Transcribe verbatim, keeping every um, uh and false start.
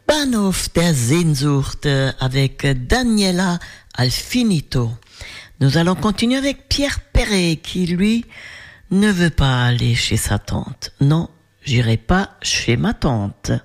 Bahnhof der Sehnsucht avec Daniela Alfinito. Nous allons continuer avec Pierre Perret qui, lui, ne veut pas aller chez sa tante. Non, j'irai pas chez ma tante.